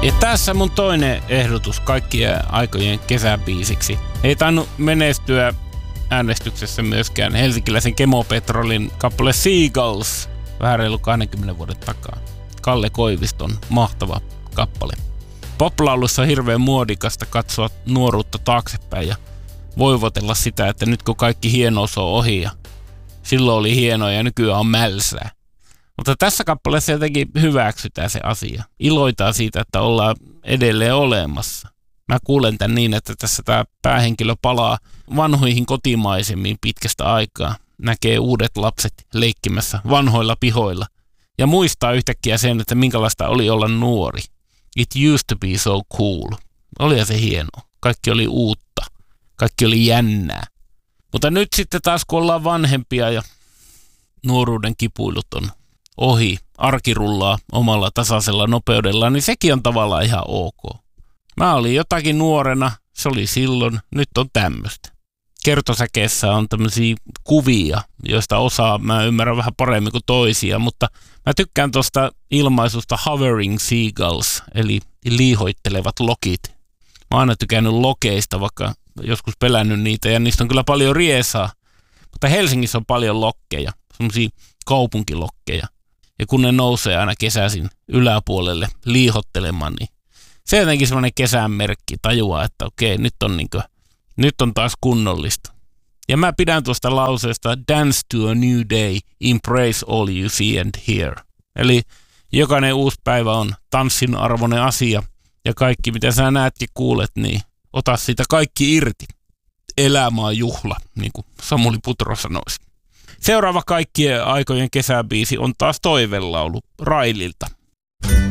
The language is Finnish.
Ja tässä mun toinen ehdotus kaikkien aikojen kesäbiisiksi. Ei tainnut menestyä äänestyksessä myöskään helsinkiläisen Kemopetrolin kappale Seagulls vähän reilu 20 vuoden takaa. Kalle Koiviston mahtava kappale. Poplaulussa on hirveän muodikasta katsoa nuoruutta taaksepäin ja voivotella sitä, että nyt kun kaikki hienous on ohi ja silloin oli hienoa ja nykyään on mälsää. Mutta tässä kappaleessa jotenkin hyväksytään se asia. Iloitaan siitä, että ollaan edelleen olemassa. Mä kuulen tän niin, että tässä tää päähenkilö palaa vanhoihin kotimaisemmin pitkästä aikaa. Näkee uudet lapset leikkimässä vanhoilla pihoilla. Ja muistaa yhtäkkiä sen, että minkälaista oli olla nuori. It used to be so cool. Oli se hienoa. Kaikki oli uutta. Kaikki oli jännää. Mutta nyt sitten taas kun ollaan vanhempia ja nuoruuden kipuilut on ohi, arki rullaa omalla tasaisella nopeudella, niin sekin on tavallaan ihan ok. Mä olin jotakin nuorena, se oli silloin, nyt on tämmöistä. Kertosäkeessä on tämmöisiä kuvia, joista osaa mä ymmärrän vähän paremmin kuin toisia, mutta mä tykkään tuosta ilmaisusta hovering seagulls, eli liihoittelevat lokit. Mä oon aina tykännyt lokeista, vaikka joskus pelännyt niitä, ja niistä on kyllä paljon riesaa. Mutta Helsingissä on paljon lokkeja, semmoisia kaupunkilokkeja. Ja kun ne nousee aina kesäisin yläpuolelle liihottelemaan, niin se on jotenkin semmoinen kesän merkki, tajuaa, että okei, nyt on taas kunnollista. Ja mä pidän tuosta lauseesta dance to a new day, embrace all you see and hear. Eli jokainen uusi päivä on tanssin arvoinen asia, ja kaikki mitä sä näet ja kuulet, niin ota siitä kaikki irti. Elämä on juhla, niin kuin Samuli Putro sanoisi. Seuraava kaikkien aikojen kesäbiisi on taas toivelaulu Raililta.